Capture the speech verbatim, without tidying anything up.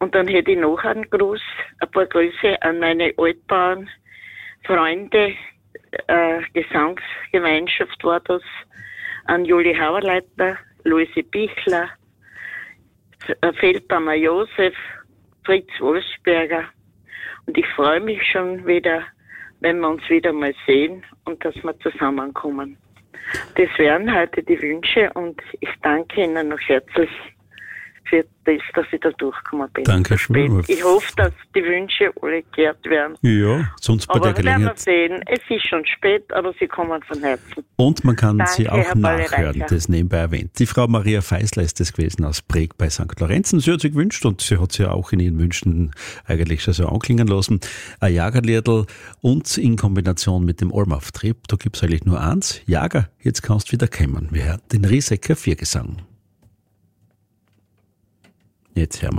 Und dann hätte ich noch einen Gruß, ein paar Grüße an meine Altbauern, Freunde, äh, Gesangsgemeinschaft war das, an Julie Hauerleitner, Luise Bichler, Feldbaumer Josef, Fritz Wolfsberger. Und ich freue mich schon wieder, wenn wir uns wieder mal sehen und dass wir zusammenkommen. Das wären heute die Wünsche und ich danke Ihnen noch herzlich für das, dass ich da durchgekommen bin. Danke schön. Ich hoffe, dass die Wünsche alle gehört werden. Ja, sonst bei aber der Gelegenheit. werden wir sehen. Es ist schon spät, aber sie kommen von Herzen. Und man kann Danke, sie auch Herr nachhören, Ballereicher. das nebenbei erwähnt. Die Frau Maria Feisler ist es gewesen aus Breg bei Sankt Lorenzen. Sie hat sich gewünscht und sie hat sie auch in ihren Wünschen eigentlich schon so anklingen lassen. Ein Jagerliedl und in Kombination mit dem Almauftrieb, da gibt es eigentlich nur eins. Jager, jetzt kannst du wieder kommen. Wir hören den Riesecker Viergesang. Jetzt hören wir